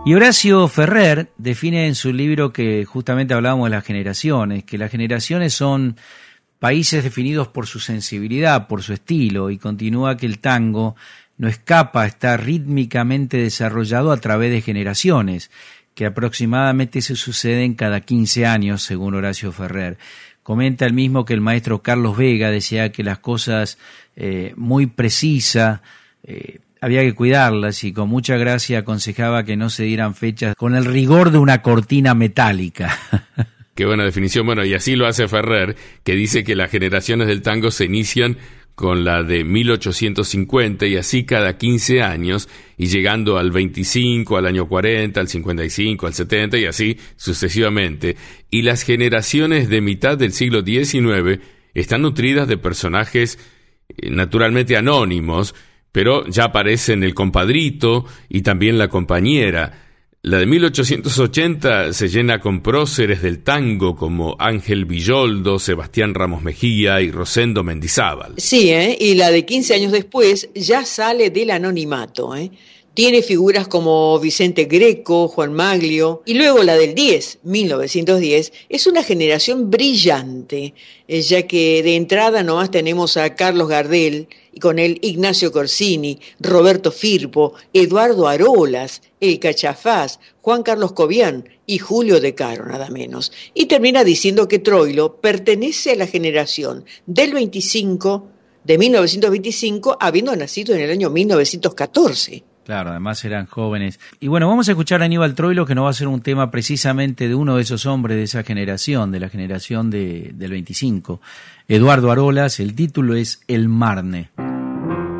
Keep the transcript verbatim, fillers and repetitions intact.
Y Horacio Ferrer define en su libro, que justamente hablábamos de las generaciones, que las generaciones son países definidos por su sensibilidad, por su estilo, y continúa que el tango no escapa a estar rítmicamente desarrollado a través de generaciones, que aproximadamente se suceden cada quince años, según Horacio Ferrer. Comenta el mismo que el maestro Carlos Vega decía que las cosas eh, muy precisas, eh, había que cuidarlas, y con mucha gracia aconsejaba que no se dieran fechas con el rigor de una cortina metálica. Qué buena definición. Bueno, y así lo hace Ferrer, que dice que las generaciones del tango se inician con la de mil ochocientos cincuenta y así cada quince años, y llegando al veinticinco, al año cuarenta, al cincuenta y cinco, al setenta y así sucesivamente. Y las generaciones de mitad del siglo diecinueve están nutridas de personajes eh, naturalmente anónimos, pero ya aparecen el compadrito y también la compañera. La de mil ochocientos ochenta se llena con próceres del tango como Ángel Villoldo, Sebastián Ramos Mejía y Rosendo Mendizábal. Sí, ¿eh? Y la de quince años después ya sale del anonimato, ¿eh? Tiene figuras como Vicente Greco, Juan Maglio, y luego la del diez, mil novecientos diez, es una generación brillante, eh, ya que de entrada nomás tenemos a Carlos Gardel, y con él Ignacio Corsini, Roberto Firpo, Eduardo Arolas, El Cachafaz, Juan Carlos Cobian y Julio De Caro, nada menos. Y termina diciendo que Troilo pertenece a la generación del veinticinco, de mil novecientos veinticinco, habiendo nacido en el año mil novecientos catorce. Claro, además eran jóvenes. Y bueno, vamos a escuchar a Aníbal Troilo, que nos va a hacer un tema precisamente de uno de esos hombres de esa generación, de la generación de, del veinticinco. Eduardo Arolas, el título es El Marne.